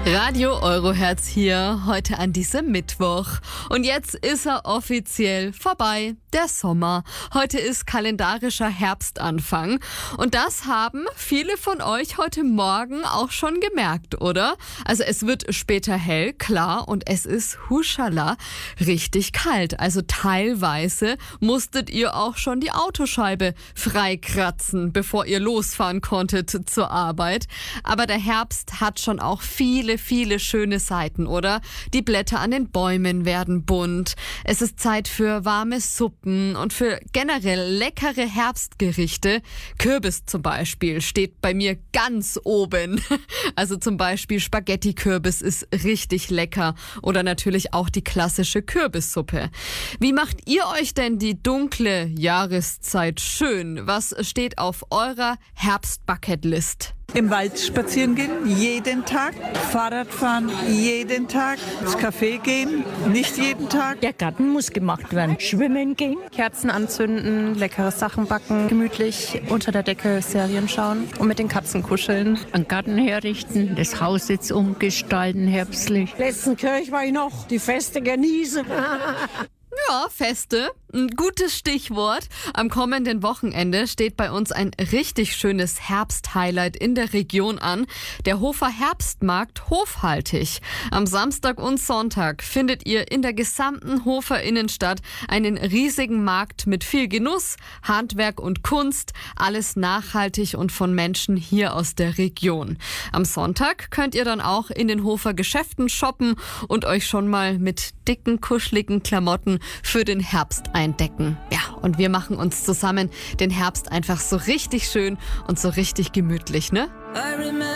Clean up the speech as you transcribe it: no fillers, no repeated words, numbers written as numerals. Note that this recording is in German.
Radio Eurohertz hier, heute an diesem Mittwoch. Und jetzt ist er offiziell vorbei, der Sommer. Heute ist kalendarischer Herbstanfang. Und das haben viele von euch heute Morgen auch schon gemerkt, oder? Also es wird später hell, klar, und es ist huschala richtig kalt. Also teilweise musstet ihr auch schon die Autoscheibe freikratzen, bevor ihr losfahren konntet zur Arbeit. Aber der Herbst hat schon auch viele schöne Seiten, oder? Die Blätter an den Bäumen werden bunt. Es ist Zeit für warme Suppen und für generell leckere Herbstgerichte. Kürbis zum Beispiel steht bei mir ganz oben. Also zum Beispiel Spaghetti-Kürbis ist richtig lecker. Oder natürlich auch die klassische Kürbissuppe. Wie macht ihr euch denn die dunkle Jahreszeit schön? Was steht auf eurer Herbst-Bucketlist? Im Wald spazieren gehen, jeden Tag. Fahrrad fahren, jeden Tag. Ins Café gehen, nicht jeden Tag. Der Garten muss gemacht werden. Schwimmen gehen. Kerzen anzünden, leckere Sachen backen, gemütlich unter der Decke Serien schauen und mit den Katzen kuscheln. Einen Garten herrichten, das Haus jetzt umgestalten, herbstlich. Letzten Kirch war ich noch, die Feste genießen. Ja, Feste. Ein gutes Stichwort. Am kommenden Wochenende steht bei uns ein richtig schönes Herbst-Highlight in der Region an. Der Hofer Herbstmarkt Hofhaltig. Am Samstag und Sonntag findet ihr in der gesamten Hofer Innenstadt einen riesigen Markt mit viel Genuss, Handwerk und Kunst. Alles nachhaltig und von Menschen hier aus der Region. Am Sonntag könnt ihr dann auch in den Hofer Geschäften shoppen und euch schon mal mit dicken, kuscheligen Klamotten für den Herbst eindecken. Ja, und wir machen uns zusammen den Herbst einfach so richtig schön und so richtig gemütlich, ne?